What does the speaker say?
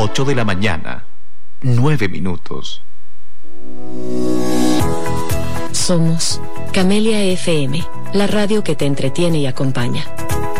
8 de la mañana, 9 minutos. Somos Camelia FM, la radio que te entretiene y acompaña.